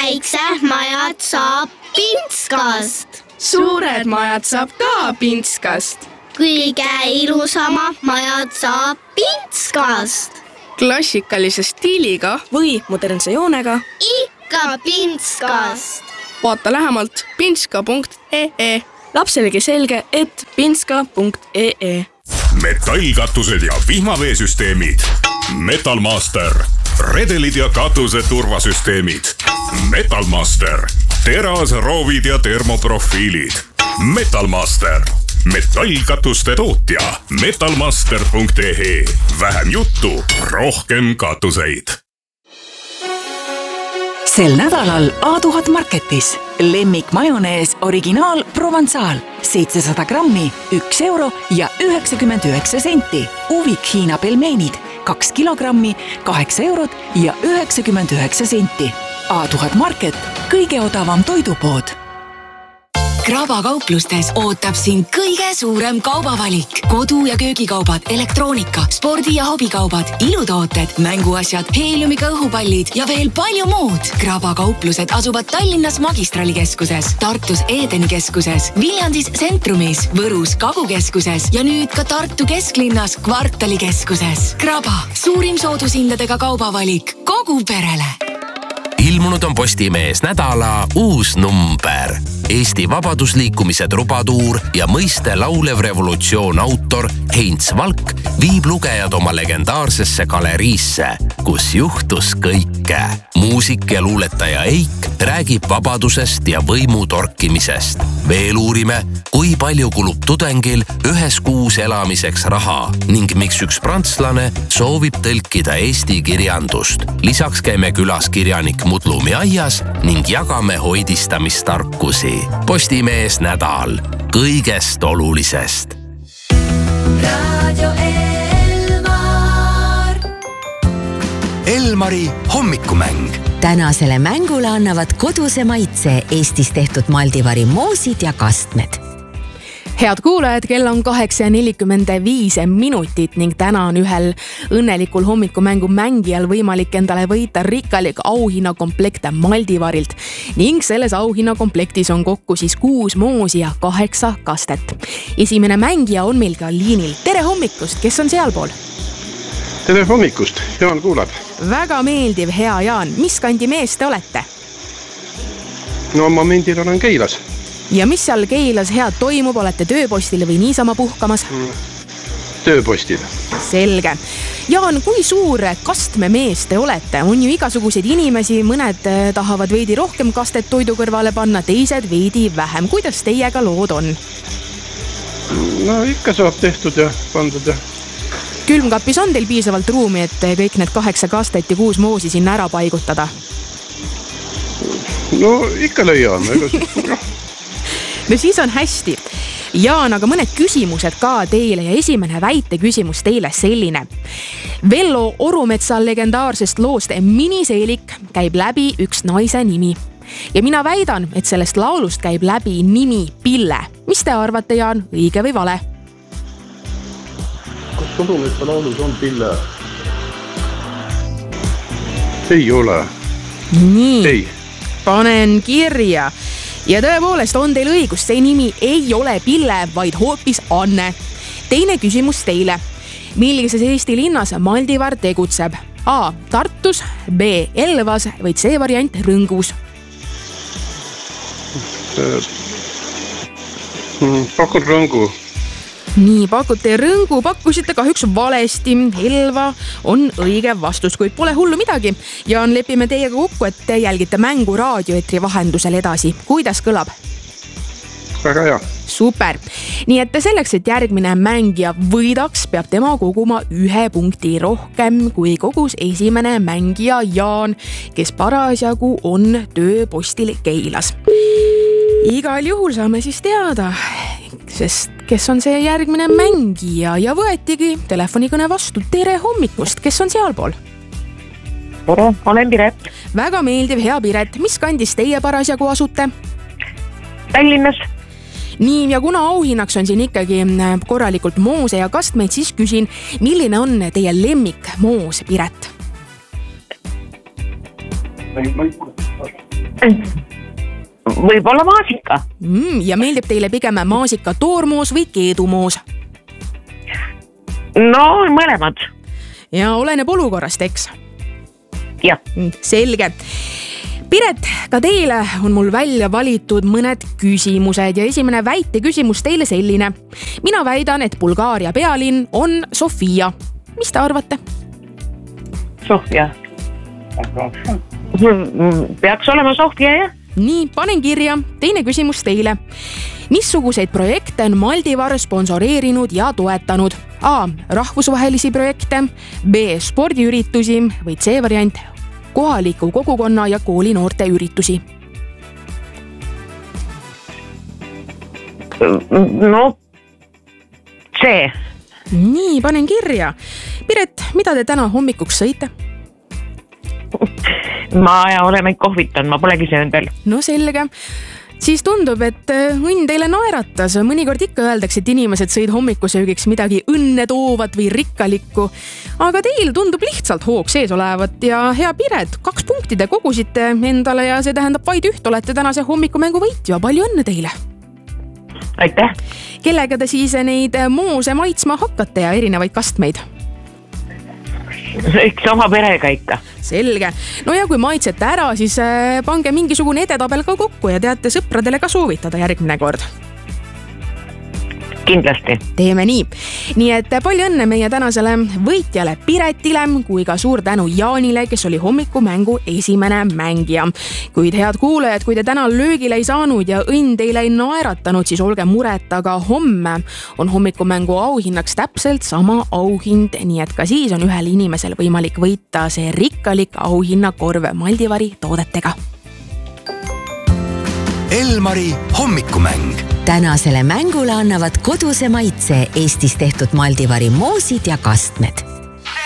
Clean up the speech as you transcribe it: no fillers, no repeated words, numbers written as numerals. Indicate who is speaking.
Speaker 1: väiksed majad saab pintskast.
Speaker 2: Suured majad saab ka pintskast.
Speaker 1: Kõige ilusamad majad saab pintskast.
Speaker 2: Klassikalise stiiliga või modernse joonega.
Speaker 1: Ikka pintskast.
Speaker 2: Vaata lähemalt pintska.ee. Lapselegi selge, et pintska.ee.
Speaker 3: Metallkatused ja vihmaveesüsteemid. Metalmaster. Redelid ja katuse turvasüsteemid. Metalmaster. Terasroovid ja termoprofiilid. Metalmaster. Metallkatuste tootja. Metalmaster.ee. Vähem juttu, rohkem katuseid.
Speaker 4: Sel nädalal A1000 Marketis lemmik majonees originaal Provençal 700 grammi 1 euro ja 99 senti. Uvik Hiina pelmeenid 2 kilogrammi 8 eurot ja 99 senti. A1000 Market, kõige odavam toidupood.
Speaker 5: Kraba kauplustes ootab sind kõige suurem kaubavalik. Kodu- ja köögikaubad, elektroonika, spordi- ja hobikaubad, ilutooted, mänguasjad, heeliumiga õhupallid ja veel palju muud. Kraba kauplused asuvad Tallinnas Magistralikeskuses, Tartus Edeni keskuses, Viljandis Centrumis, Võrus Kagukeskuses ja nüüd ka Tartu kesklinnas Kvartalikeskuses. Kraba, suurim soodushindadega kaubavalik kogu perele.
Speaker 6: Ilmunud on Postimees nädala uus number. Eesti vabadusliikumise trubatuur ja mõiste laulev revolutsioon autor Heinz Valk viib lugejad oma legendaarsesse galeriisse, kus juhtus kõike. Muusik ja luuletaja Eik räägib vabadusest ja võimu torkimisest. Veel uurime, kui palju kulub tudengil ühes kuus elamiseks raha ning miks üks prantslane soovib tõlkida eesti kirjandust. Lisaks käime külas kirjanik Mudlumi aias ning jagame hoidistamistarkusi. Postimees nädal kõigest olulisest.
Speaker 7: Radio Elmar.
Speaker 8: Elmari hommikumäng.
Speaker 9: Tänasele mängule annavad koduse maitse Eestis tehtud Maldivari moosid ja kastmed.
Speaker 2: Head kuulajad, kell on 8:45 minutit ning täna on ühel õnnelikul hommikumängu mängijal võimalik endale võita rikkalik auhinnakomplekt Maldivarilt ning selles auhinnakomplektis on kokku siis 6 moosi ja 8 kastet. Esimene mängija on meil ka liinil. Tere hommikust, kes on sealpool?
Speaker 10: Tere hommikust, Jaan kuulab.
Speaker 2: Väga meeldiv, hea Jaan. Mis kandi mees te olete?
Speaker 10: No momendil olen Keilas.
Speaker 2: Ja mis seal Keilas head toimub? Olete tööpostil või niisama puhkamas?
Speaker 10: Tööpostil.
Speaker 2: Selge. Jaan, kui suur kastme mees te olete? On ju igasuguseid inimesi, mõned tahavad veidi rohkem kastet toidu kõrvale panna, teised veidi vähem. Kuidas teiega lood on?
Speaker 10: No ikka saab tehtud ja pandud ja.
Speaker 2: Külmkapis on teil piisavalt ruumi, et kõik need 8 kastet ja 6 moosi sinna ära paigutada?
Speaker 10: No ikka leiame.
Speaker 2: No siis on hästi. Jaan, aga mõned küsimused ka teile ja esimene väite küsimus teile selline. Vello Orumetsa legendaarsest loost Miniseelik käib läbi üks naise nimi. Ja mina väidan, et sellest laulust käib läbi nimi Pille. Mis te arvate, Jaan, õige või vale?
Speaker 10: Kas Orumetsa laulus on Pille? Ei ole.
Speaker 2: Nii,
Speaker 10: Ei.
Speaker 2: Panen kirja. Ja tõepoolest on teil õigus, see nimi ei ole Pille, vaid hoopis Anne. Teine küsimus teile. Millises Eesti linnas Maldivar tegutseb? A. Tartus, B. Elvas või C variant Rõngus?
Speaker 10: Pakun Rõngu.
Speaker 2: Nii, pakute Rõngu, pakkusite kahjuks valesti. Elva on õige vastus, kuid pole hullu midagi. Jaan, lepime teiega kokku, et te jälgite mängu raadioetri vahendusel edasi. Kuidas kõlab?
Speaker 10: Väga hea.
Speaker 2: Super. Nii et selleks, et järgmine mängija võidaks, peab tema koguma 1 punkti rohkem kui kogus esimene mängija Jaan, kes parasjagu on tööpostil Keilas. Igal juhul saame siis teada, sest kes on see järgmine mängija ja võetigi telefonikõne vastu. Tere hommikust, kes on sealpool?
Speaker 11: Tere, olen Piret.
Speaker 2: Väga meeldiv, hea Piret. Mis kandis teie parasjagu asute?
Speaker 11: Tallinnas.
Speaker 2: Nii, ja kuna auhinnaks on siin ikkagi korralikult moose ja kastmeid, siis küsin, milline on teie lemmik moos, Piret?
Speaker 11: võib-olla maasika.
Speaker 2: Ja meeldib teile pigem maasika toormoos või keedumoos?
Speaker 11: No mõlemad.
Speaker 2: Ja oleneb olukorrast, eks?
Speaker 11: Jah.
Speaker 2: Selge. Piret, ka teile on mul välja valitud mõned küsimused ja esimene väiteküsimus teile selline. Mina väidan, et Bulgaaria pealinn on Sofia. Mis te arvate?
Speaker 11: Sofia. Peaks olema Sofia, jah?
Speaker 2: Nii, panen kirja. Teine küsimus teile. Missuguseid projekte on Maldivar sponsoreerinud ja toetanud? A. Rahvusvahelisi projekte, B. Spordiüritusi või C variant kohaliku kogukonna ja kooli noorte üritusi?
Speaker 11: No, C.
Speaker 2: Nii, panen kirja. Piret, mida te täna hommikuks sõite?
Speaker 11: Ma oleme kohvitan, ma polegi söönud veel.
Speaker 2: No selge. Siis tundub, et õnn teile naeratas. Mõnikord ikka öeldakse, et inimesed sõid hommikusöögiks midagi õnne toovat või rikkalikku. Aga teil tundub lihtsalt hoog sees olevat ja hea Piret, 2 punkti te kogusite endale ja see tähendab vaid üht, olete tänase hommikumängu võitja. Palju õnne teile!
Speaker 11: Aitäh!
Speaker 2: Kellega te siis neid moose maitsma hakkate ja erinevaid kastmeid?
Speaker 11: Eks oma perega ikka.
Speaker 2: Selge. No ja kui maitsete ära, siis pange mingisugune edetabel ka kokku ja teate sõpradele ka soovitada järgmine kord.
Speaker 11: Kindlasti.
Speaker 2: Teeme nii. Nii et palju õnne meie tänasele võitjale Piretile kui ka suur tänu Jaanile, kes oli hommikumängu esimene mängija. Kuid head kuulajad, kui te täna löögile ei saanud ja õnn teile ei naeratanud, siis olge muret, aga homme on hommikumängu auhinnaks täpselt sama auhind, nii et ka siis on ühel inimesel võimalik võita see rikkalik auhinnakorv Maldivari toodetega.
Speaker 8: Elmari hommikumäng.
Speaker 9: Tänasele mängule annavad koduse maitse Eestis tehtud Maldivari moosid ja kastmed.